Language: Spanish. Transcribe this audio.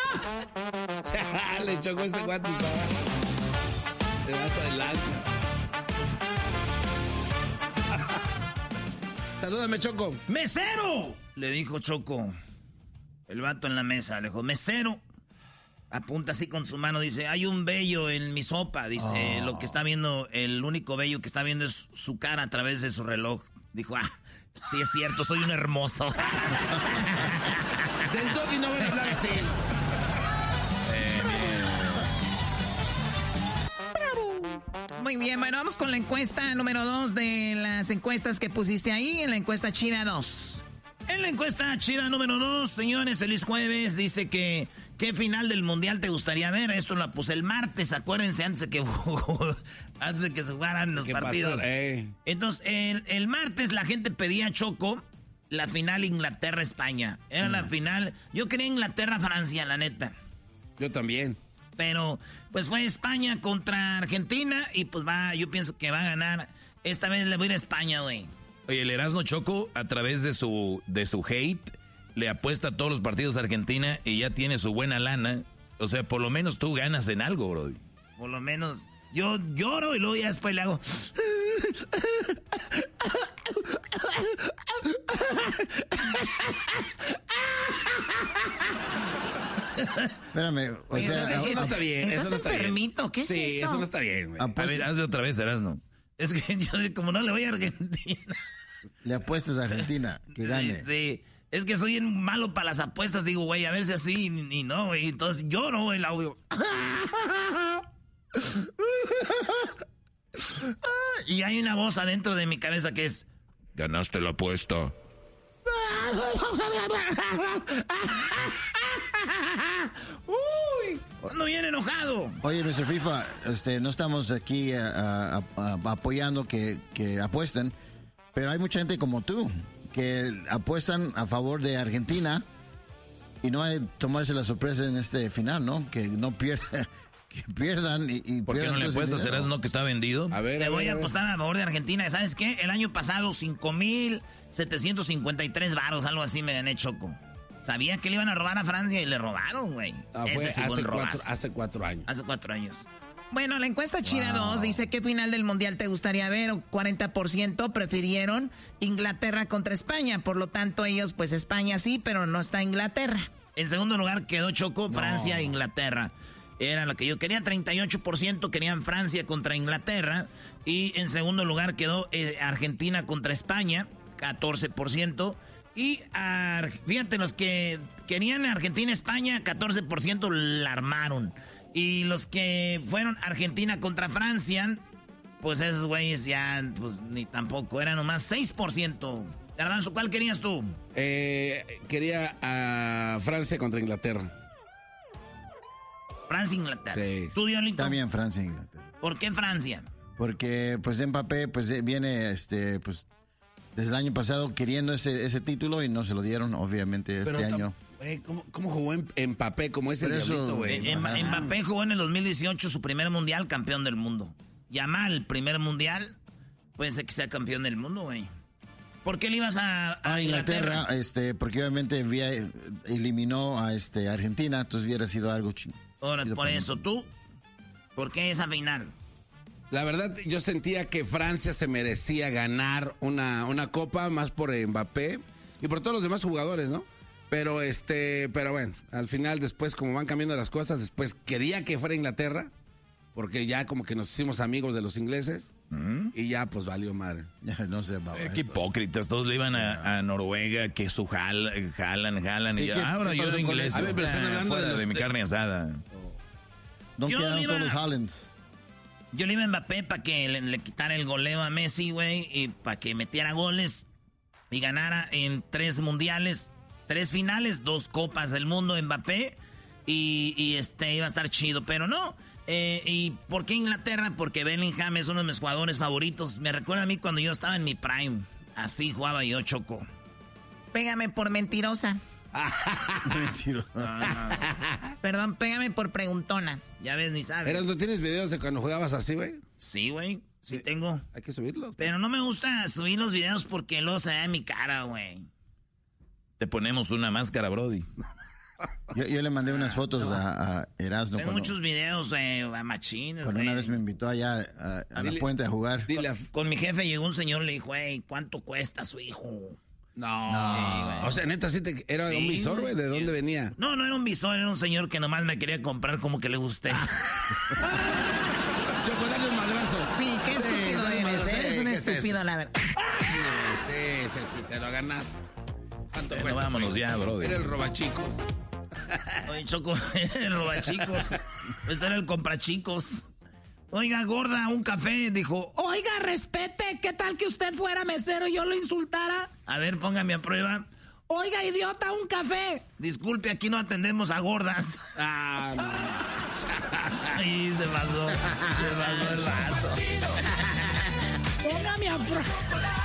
Le chocó este guante. Te vas adelante. Salúdame, Choco. ¡Mesero! Le dijo Choco. El vato en la mesa. Le dijo, mesero. Apunta así con su mano. Dice, hay un vello en mi sopa. Dice, lo que está viendo, el único vello que está viendo es su cara a través de su reloj. Dijo, sí es cierto, soy un hermoso. Del Doggy no van a hablar así. Muy bien, bueno, vamos con la encuesta número 2 de las encuestas que pusiste ahí, en la encuesta chida 2. En la encuesta chida número 2, señores, feliz jueves. Dice que ¿qué final del mundial te gustaría ver? Esto lo puse el martes, acuérdense, antes de que se jugaran los partidos. Entonces, el martes la gente pedía, Choco, la final Inglaterra-España. Era la final. Yo quería Inglaterra-Francia, la neta. Yo también. Pero, pues fue España contra Argentina y pues yo pienso que va a ganar. Esta vez le voy a ir a España, güey. Oye, el Erasmo Choco, a través de su hate, le apuesta a todos los partidos a Argentina y ya tiene su buena lana. O sea, por lo menos tú ganas en algo, bro. Por lo menos yo lloro y luego ya después le hago... Espérame, o sea... Eso no está bien. ¿Estás enfermito? ¿Qué es eso? Sí, eso no está bien, güey. A ver, hazle otra vez, Erasmo. Es que yo como no le voy a Argentina... Le apuestas a Argentina, que gane. Sí, es que soy malo para las apuestas. Digo, güey, a ver si así y no, güey. Entonces lloro, güey, el audio. Y hay una voz adentro de mi cabeza que es... Ganaste la apuesta. Uy, ando bien enojado. Oye, Mr. FIFA, no estamos aquí apoyando que apuesten, pero hay mucha gente como tú que apuestan a favor de Argentina y no hay tomarse la sorpresa en este final, ¿no? Que no pierda, que pierdan y ¿por qué no le apuestas, Erasmo, que está vendido? A ver, Le voy a apostar a favor de Argentina. ¿Sabes qué? El año pasado 5,753 varos, algo así me gané, Choco. Sabía que le iban a robar a Francia y le robaron, güey. Fue hace 4 años. Hace 4 años. Bueno, la encuesta chida 2 dice ¿qué final del mundial te gustaría ver? 40% prefirieron Inglaterra contra España. Por lo tanto, ellos, pues España sí, pero no está Inglaterra. En segundo lugar quedó Choco, Francia e Inglaterra. Era lo que yo quería. 38% querían Francia contra Inglaterra. Y en segundo lugar quedó Argentina contra España, 14%. Y fíjate, los que querían Argentina-España, 14% la armaron. Y los que fueron Argentina contra Francia, pues esos güeyes ya, pues ni tampoco, era nomás 6%. Garbanzo, ¿cuál querías tú? Quería a Francia contra Inglaterra. Francia-Inglaterra. Sí. ¿Tú, Diolito? También Francia e Inglaterra. ¿Por qué Francia? Porque, pues, Mbappé, pues, viene, pues, desde el año pasado queriendo ese título y no se lo dieron, obviamente, este año. ¿Cómo jugó Mbappé como es el diablito, güey? Mbappé jugó en el 2018 su primer mundial, campeón del mundo. Yamal, primer mundial, puede ser que sea campeón del mundo, güey. ¿Por qué le ibas a Inglaterra? Porque obviamente eliminó a Argentina, entonces hubiera sido algo Ahora, por eso, ¿tú? ¿Por qué esa final? La verdad, yo sentía que Francia se merecía ganar una copa, más por Mbappé y por todos los demás jugadores, ¿no? Pero bueno, al final, después, como van cambiando las cosas, después quería que fuera Inglaterra, porque ya como que nos hicimos amigos de los ingleses, y ya pues valió madre. No sé, qué hipócritas, todos le iban a Noruega, que su jalan, y ahora yo soy inglés, pero están hablando de mi carne asada. ¿Dónde quedaron todos los Haalands? Yo le iba a Mbappé para que le quitara el goleo a Messi, güey, y para que metiera goles y ganara en 3 mundiales, 3 finales, 2 copas del mundo Mbappé, y iba a estar chido, pero no. ¿Y por qué Inglaterra? Porque Bellingham es uno de mis jugadores favoritos. Me recuerda a mí cuando yo estaba en mi prime. Así jugaba yo, Choco. Pégame por mentirosa. Perdón, pégame por preguntona. Ya ves, ni sabes. ¿No tienes videos de cuando jugabas así, güey? Sí, güey. Sí tengo. Hay que subirlos. Pero no me gusta subir los videos porque luego se ve mi cara, güey. Te ponemos una máscara, Brody. Yo le mandé unas fotos a Erasmo. Tengo muchos videos a machines. Cuando una vez me invitó allá a la puente a jugar. Con mi jefe llegó un señor y le dijo, hey, ¿cuánto cuesta su hijo? No. O sea, neta, era un visor, güey. ¿De dónde venía? No era un visor, era un señor que nomás me quería comprar como que le gusté. Choco, dale un madrazo. Sí, qué estúpido eres. Eres un estúpido, la verdad. Sí, te lo ganas. ¿Cuánto Bueno, cuesta? vámonos ya, bro. Era el robachicos. Oye, Choco, el robachicos. Este era el comprachicos. Oiga, gorda, un café. Dijo, Oiga, respete. ¿Qué tal que usted fuera mesero y yo lo insultara? a ver, póngame a prueba. Oiga, idiota, un café. Disculpe, aquí no atendemos a gordas. Ay, se pasó el vato. Póngame a prueba.